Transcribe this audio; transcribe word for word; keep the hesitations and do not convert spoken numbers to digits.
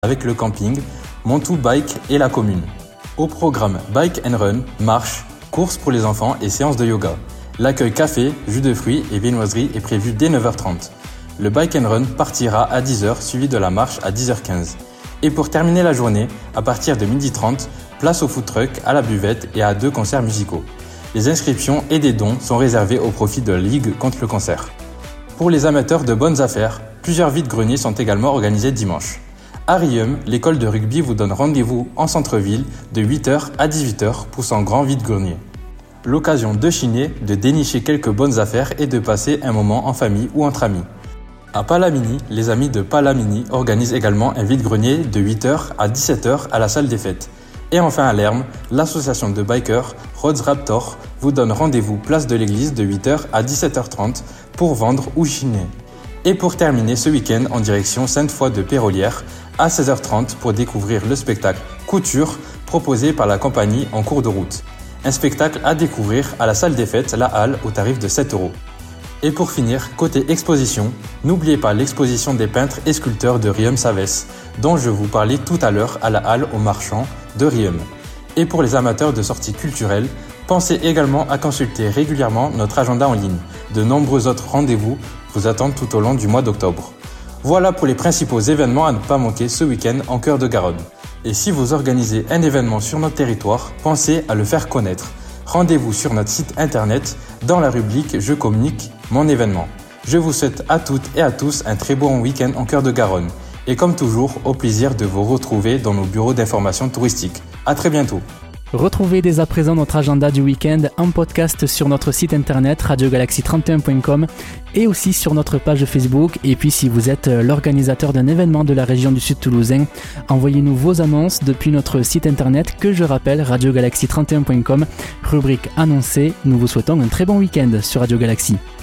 avec le camping, Montou Bike et la commune. Au programme Bike and Run, marche, courses pour les enfants et séances de yoga. L'accueil café, jus de fruits et viennoiserie est prévu dès neuf heures trente. Le Bike and Run partira à dix heures suivi de la marche à dix heures quinze. Et pour terminer la journée, à partir de midi trente, place au food truck, à la buvette et à deux concerts musicaux. Les inscriptions et des dons sont réservés au profit de la Ligue contre le cancer. Pour les amateurs de bonnes affaires, plusieurs vides-greniers sont également organisés dimanche. À Riom, l'école de rugby vous donne rendez-vous en centre-ville de huit heures à dix-huit heures pour son grand vide-grenier. L'occasion de chiner, de dénicher quelques bonnes affaires et de passer un moment en famille ou entre amis. À Palamini, les amis de Palamini organisent également un vide-grenier de huit heures à dix-sept heures à la salle des fêtes. Et enfin à Lerme, l'association de bikers Roads Raptor vous donne rendez-vous place de l'église de huit heures à dix-sept heures trente pour vendre ou chiner. Et pour terminer ce week-end en direction Sainte-Foy de Pérolières à seize heures trente pour découvrir le spectacle Couture proposé par la compagnie En cours de route. Un spectacle à découvrir à la salle des fêtes, la Halle, au tarif de sept euros. Et pour finir, côté exposition, n'oubliez pas l'exposition des peintres et sculpteurs de Riom-Savès, dont je vous parlais tout à l'heure à la Halle aux Marchands de Riom. Et pour les amateurs de sorties culturelles, pensez également à consulter régulièrement notre agenda en ligne. De nombreux autres rendez-vous vous attendent tout au long du mois d'octobre. Voilà pour les principaux événements à ne pas manquer ce week-end en cœur de Garonne. Et si vous organisez un événement sur notre territoire, pensez à le faire connaître. Rendez-vous sur notre site internet dans la rubrique « Je communique mon événement ». Je vous souhaite à toutes et à tous un très bon week-end en cœur de Garonne. Et comme toujours, au plaisir de vous retrouver dans nos bureaux d'information touristique. À très bientôt. Retrouvez dès à présent notre agenda du week-end en podcast sur notre site internet radio galaxy trente et un point com et aussi sur notre page Facebook. Et puis si vous êtes l'organisateur d'un événement de la région du Sud Toulousain, envoyez-nous vos annonces depuis notre site internet que je rappelle radio galaxy trente et un point com, rubrique annoncée. Nous vous souhaitons un très bon week-end sur Radio Galaxy.